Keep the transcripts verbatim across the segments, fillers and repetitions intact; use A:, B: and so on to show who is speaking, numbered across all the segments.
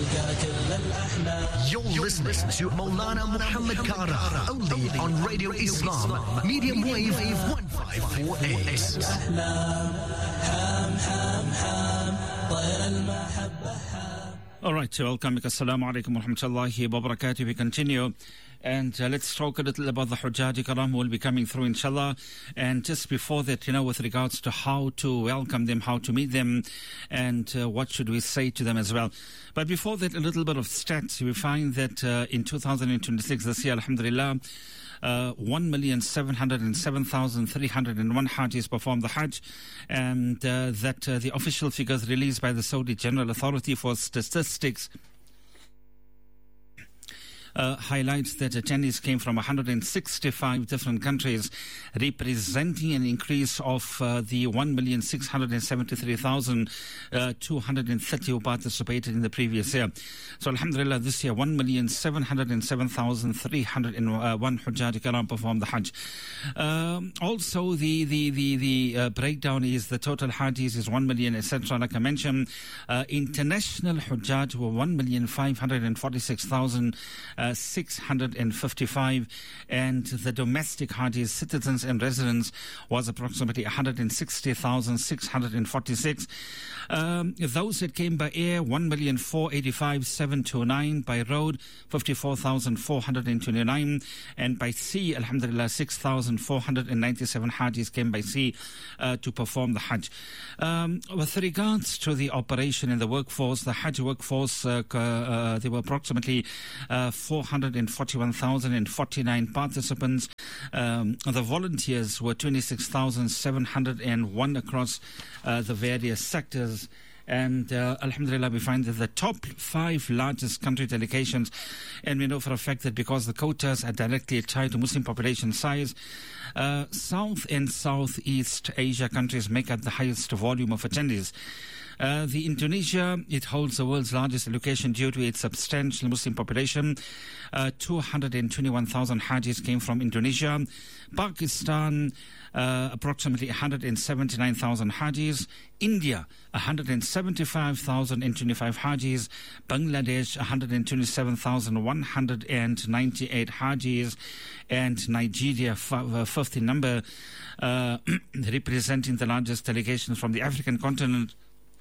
A: You're listening to Maulana Muhammad Kara, only on Radio Islam, medium wave one five four eight.
B: All right, welcome. Assalamu alaikum wa rahmatullahi wa barakatuh. We continue, and uh, let's talk a little about the Hujjaj Karam who will be coming through, inshallah. And just before that, you know, with regards to how to welcome them, how to meet them, and uh, what should we say to them as well. But before that, a little bit of stats. We find that uh, in two thousand twenty-six, this year, alhamdulillah, Uh, one million seven hundred seven thousand three hundred one Hajis performed the Hajj, and uh, that uh, the official figures released by the Saudi General Authority for Statistics Uh, highlights that attendees came from one hundred sixty-five different countries, representing an increase of uh, the one million six hundred seventy-three thousand two hundred thirty who participated in the previous year. So alhamdulillah, this year one million seven hundred seven thousand three hundred one Hujjaj Karam performed the Hajj. Um, also, the the the, the uh, breakdown is the total Hajis is one million, et cetera. Like I mentioned, uh, international Hujjaj were one million five hundred forty-six thousand six hundred fifty-five, and the domestic Hajis, citizens and residents, was approximately one hundred sixty thousand six hundred forty-six. Um, those that came by air, one million four hundred eighty-five thousand seven hundred twenty-nine, by road, fifty-four thousand four hundred twenty-nine, and by sea, alhamdulillah, six thousand four hundred ninety-seven Hajis came by sea uh, to perform the Hajj. Um, with regards to the operation in the workforce, the Hajj workforce, uh, uh, there were approximately uh, four hundred forty-one thousand forty-nine participants. Um, the volunteers were twenty-six thousand seven hundred one across uh, the various sectors. And uh, alhamdulillah, we find that the top five largest country delegations, and we know for a fact that because the quotas are directly tied to Muslim population size, uh, South and Southeast Asia countries make up the highest volume of attendees. Uh, the Indonesia, it holds the world's largest allocation due to its substantial Muslim population. Uh, two hundred twenty-one thousand Hajis came from Indonesia. Pakistan, uh, approximately one hundred seventy-nine thousand Hajis. India, one hundred seventy-five thousand twenty-five Hajis. Bangladesh, one hundred twenty-seven thousand one hundred ninety-eight Hajis. And Nigeria, f- fifth in number, uh, representing the largest delegation from the African continent.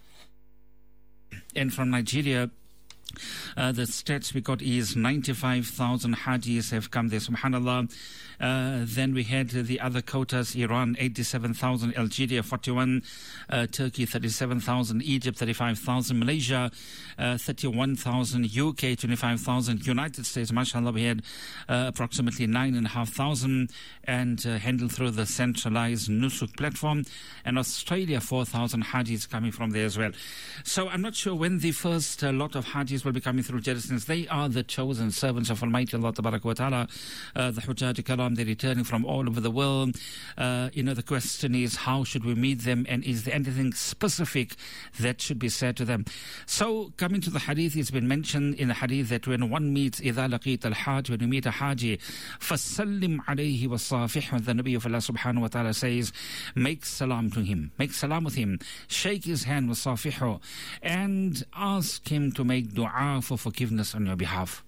B: And from Nigeria, Uh, the stats we got is ninety-five thousand Hajis have come there, subhanallah. Uh, then we had the other quotas: Iran eighty-seven thousand, Algeria forty-one, uh, Turkey thirty-seven thousand, Egypt thirty-five thousand, Malaysia uh, thirty-one thousand, U K twenty-five thousand, United States, mashallah, we had uh, approximately nine and a half thousand, and uh, handled through the centralized Nusuk platform. And Australia, four thousand Hajis coming from there as well. So I'm not sure when the first uh, lot of Hajis will be coming through Jerusalem. They are the chosen servants of Almighty Allah Tabaraka wa Ta'ala, uh, the Hujjaj Karam. They're returning from all over the world. Uh, you know, the question is, how should we meet them, and is there anything specific that should be said to them? So, coming to the hadith, it's been mentioned in the hadith that when one meets إِذَا لَقِيتَ الْحَاجِ, when you meet a Haji, فَسَلِّمْ عَلَيْهِ وَصَافِحْهُ, the Nabi of Allah subhanahu wa ta'ala says, make salam to him, make salam with him, shake his hand with صَافِحُ, and ask him to make dua for forgiveness on your behalf.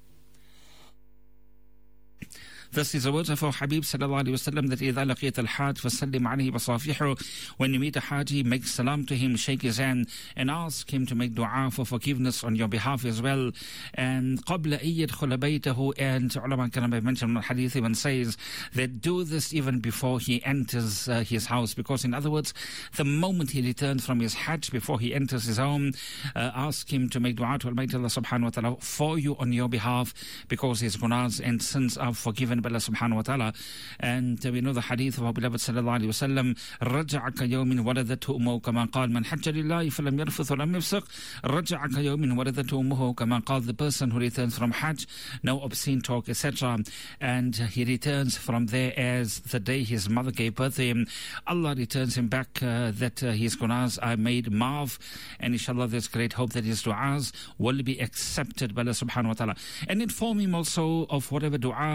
B: This is the words of our Habib sallallahu alayhi wa sallam, that إِذَا لَقِيتَ الْحَاجِ فَسَلِّمْ عَلَيْهِ وَصَافِحُ, when you meet a Haji, make salam to him, shake his hand, and ask him to make dua for forgiveness on your behalf as well. And قَبْلَ أَن يَدْخُلَ بَيْتَهُ, and ulama karam have mentioned in the hadith even says that do this even before he enters uh, his house, because in other words, the moment he returns from his Hajj, before he enters his home, uh, ask him to make dua to Almighty Allah subhanahu wa ta'ala for you on your behalf, because his gunas and sins are forgiven by Allah subhanahu wa ta'ala. And uh, we know the hadith of our beloved sallallahu alayhi wa sallam, رَجَعَكَ يَوْمٍ وَلَدَتْهُ أُمُّهُ كَمَا قَالَ مَنْ حَجَّ لِلَّهِ فَلَمْ يَرْفُثْ وَلَمْ يَفْسُقْ رَجَعَكَ يَوْمٍ وَلَدَتْهُ أُمُّهُ كَمَا قَالَ, the person who returns from Hajj, no obscene talk, et cetera, and uh, he returns from there as the day his mother gave birth to him. Allah returns him back uh, that uh, his gunas are made maaf, and inshallah there's great hope that his du'as will be accepted by Allah subhanahu wa ta'ala. And inform him also of whatever du'a your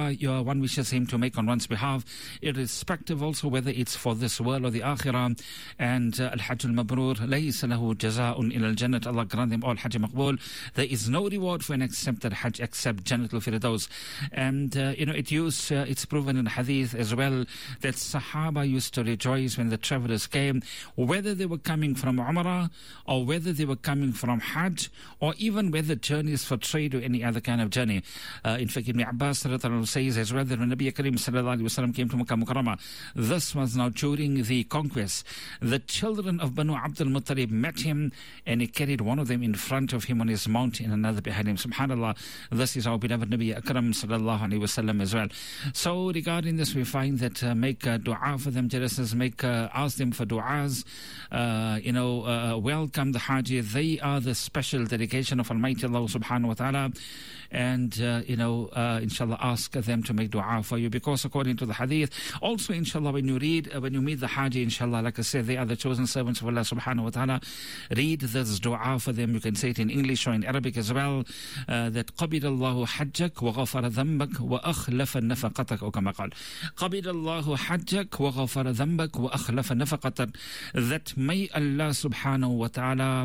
B: one wishes him to make on one's behalf, irrespective also whether it's for this world or the akhirah. And uh, Al-Hajj al-Mabrur, laysa lahu jaza'un ila al-Jannat. Allah grant them all Hajj Maqbool. There is no reward for an accepted Hajj except Jannatul Firdaus. And uh, you know, it used, uh, it's proven in Hadith as well that Sahaba used to rejoice when the travelers came, whether they were coming from Umrah or whether they were coming from Hajj, or even whether journeys for trade or any other kind of journey. Uh, in fact, Ibn Abbas says as well that when Nabi Karim sallallahu alaihi wasallam came to Makkah Mukarramah, this was now during the conquest, the children of Banu Abdul Muttalib met him, and he carried one of them in front of him on his mount and another behind him. Subhanallah, this is our beloved Nabi Akram sallallahu alaihi wasallam as well. So regarding this, we find that uh, make uh, dua for them, Jerusalem, make uh, ask them for du'as, uh, you know, uh, welcome the Haji. They are the special dedication of Almighty Allah subhanahu wa ta'ala. And, uh, you know, uh, inshallah, ask them to make dua for you, because according to the hadith, also, inshallah, when you read, uh, when you meet the Haji, inshallah, like I said, they are the chosen servants of Allah subhanahu wa ta'ala. Read this dua for them. You can say it in English or in Arabic as well, uh, that قَبِلَ اللَّهُ حَجَّكَ وَغَفَرَ ذَنْبَكَ وَأَخْلَفَ نَفَقَتَكَ, أو كما قال. قَبِلَ اللَّهُ حَجَّكَ وَغَفَرَ ذَنْبَكَ وَأَخْلَفَ نَفَقَتَكَ. That may Allah subhanahu wa ta'ala,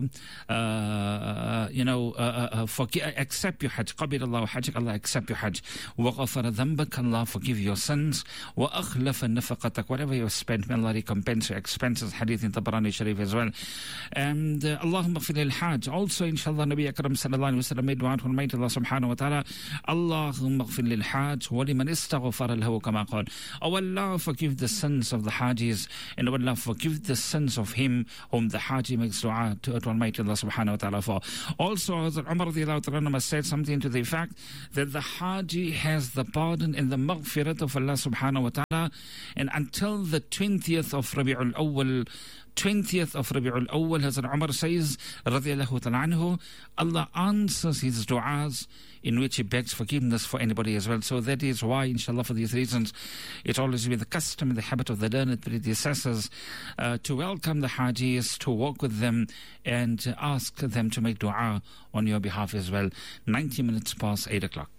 B: uh, you know, uh, uh, forgive, accept your Hajj. قَبِلَ اللَّهُ حَجَّكَ, Allah accept your Hajj. وَغَفَرَ ذَنْبَكَ, Allah forgive your sins. وَأَخْلَفَ نَفَقَتَكَ, whatever you have spent, may Allah recompense your expenses. Hadith in Tabarani Sharif as well. And uh, Allahumma ghfir lil Hajj. Also, inshallah, Nabi Akram sallallahu alaihi wasallam made dua to Almighty Allah subhanahu wa ta'ala. Allahumma ghfir lil Hajj wa liman istaghfara lahu kama qala. Oh Allah, forgive the sins of the Hajis, and oh Allah, forgive the sins of him whom the Haji makes dua to, to Almighty Allah subhanahu wa ta'ala for. Also, Hazrat Umar radiallahu ta'ala said something to the effect that the Haji has the pardon and the maghfirat of Allah subhanahu wa ta'ala, and until the twentieth of Rabi'ul Awwal, twentieth of Rabi'ul Awwal, Hazrat Umar says, radiallahu ta'ala anhu, Allah answers his du'as in which he begs forgiveness for anybody as well. So that is why, inshallah, for these reasons, it's always been the custom and the habit of the learned predecessors uh, to welcome the Hajis, to walk with them, and ask them to make dua on your behalf as well. ninety minutes past eight o'clock.